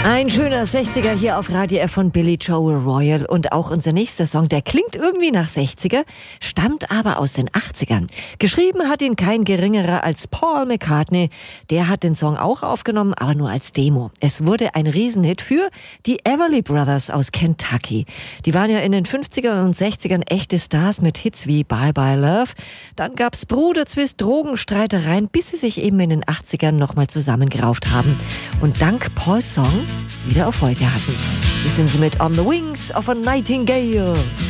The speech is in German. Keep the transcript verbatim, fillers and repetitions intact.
Ein schöner sechziger hier auf Radio F von Billy Joel Royal. Und auch unser nächster Song, der klingt irgendwie nach sechziger, stammt aber aus den achtzigern. Geschrieben hat ihn kein geringerer als Paul McCartney. Der hat den Song auch aufgenommen, aber nur als Demo. Es wurde ein Riesenhit für die Everly Brothers aus Kentucky. Die waren ja in den fünfzigern und sechzigern echte Stars mit Hits wie Bye Bye Love. Dann gab's Bruderzwist, Drogenstreitereien, bis sie sich eben in den achtzigern nochmal zusammengerauft haben. Und dank Pauls Song wieder Erfolge hatten. Hier sind sie mit On the Wings of a Nightingale.